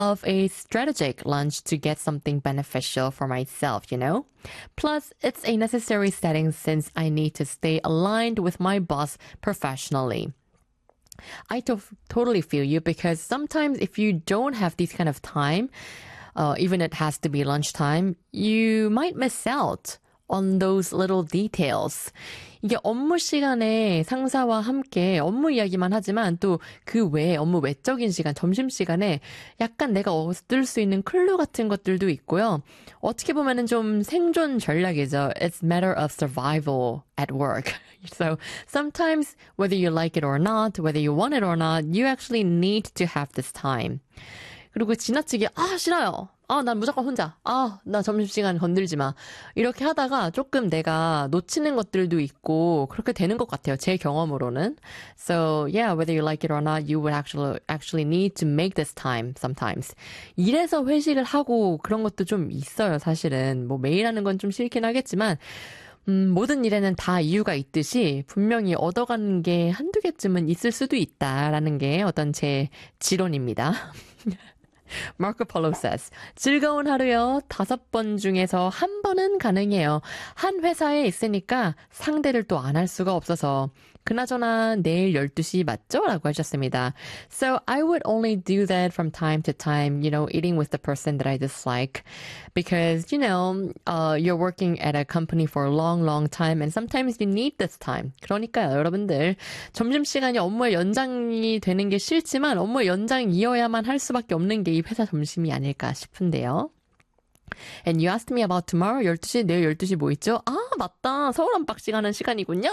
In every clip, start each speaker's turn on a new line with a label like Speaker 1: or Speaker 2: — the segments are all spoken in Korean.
Speaker 1: of a strategic lunch to get something beneficial for myself, you know? Plus, it's a necessary setting since I need to stay aligned with my boss professionally. I totally feel you because sometimes if you don't have this kind of time, even it has to be lunchtime, you might miss out on those little details. 이게 업무 시간에 상사와 함께 업무 이야기만 하지만 또 그 외에 업무 외적인 시간, 점심시간에 약간 내가 얻을 수 있는 클루 같은 것들도 있고요. 어떻게 보면은 좀 생존 전략이죠. It's matter of survival at work. So sometimes whether you like it or not, whether you want it or not, you actually need to have this time. 그리고 지나치게 싫어요. 난 무조건 혼자. 나 점심시간 건들지 마. 이렇게 하다가 조금 내가 놓치는 것들도 있고 그렇게 되는 것 같아요. 제 경험으로는. So yeah, whether you like it or not, you would actually need to make this time sometimes. 이래서 회식을 하고 그런 것도 좀 있어요, 사실은. 뭐 매일 하는 건 좀 싫긴 하겠지만 모든 일에는 다 이유가 있듯이 분명히 얻어가는 게 한두 개쯤은 있을 수도 있다라는 게 어떤 제 지론입니다. Marco Polo says, 즐거운 하루요. 5번 중에서 한 번은 가능해요. 한 회사에 있으니까 상대를 또 안 할 수가 없어서. 그나저나 내일 12시 맞죠? 라고 하셨습니다. So I would only do that from time to time, eating with the person that I dislike. Because, you're working at a company for a long, long time and sometimes you need this time. 그러니까요, 여러분들. 점심시간이 업무의 연장이 되는 게 싫지만 업무의 연장이어야만 할 수밖에 없는 게 이 회사 점심이 아닐까 싶은데요. And you asked me about tomorrow 12시, 내일 12시 뭐 있죠? 맞다. 서울 언박싱 하는 시간이군요.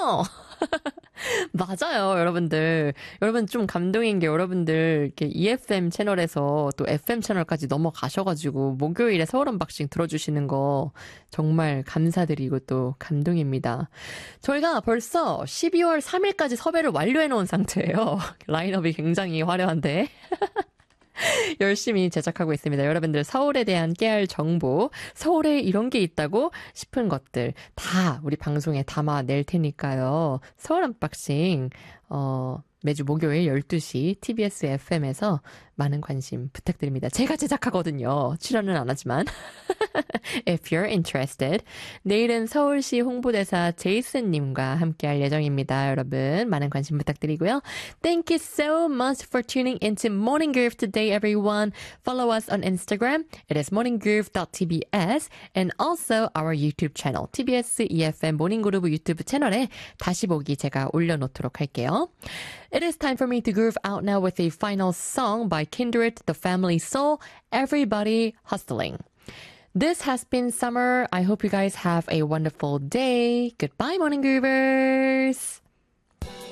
Speaker 1: 맞아요, 여러분들. 여러분 좀 감동인 게 여러분들 이렇게 EFM 채널에서 또 FM 채널까지 넘어가셔가지고 목요일에 서울 언박싱 들어주시는 거 정말 감사드리고 또 감동입니다. 저희가 벌써 12월 3일까지 섭외를 완료해놓은 상태예요. 라인업이 굉장히 화려한데. 열심히 제작하고 있습니다. 여러분들 서울에 대한 깨알 정보, 서울에 이런 게 있다고 싶은 것들 다 우리 방송에 담아낼 테니까요. 서울 언박싱 매주 목요일 12시 TBS FM에서 많은 관심 부탁드립니다. 제가 제작하거든요. 출연은 안 하지만. If you're interested. 내일은 서울시 홍보대사 제이슨님과 함께할 예정입니다. 여러분 많은 관심 부탁드리고요. Thank you so much for tuning into Morning Groove today, everyone. Follow us on Instagram. It is morninggroove.tbs and also our YouTube channel, TBS EFM 모닝그루브 유튜브 채널에 다시 보기 제가 올려놓도록 할게요. It is time for me to groove out now with a final song by Kindred, The Family Soul, Everybody Hustling. This has been Summer. I hope you guys have a wonderful day. Goodbye, Morning Groovers.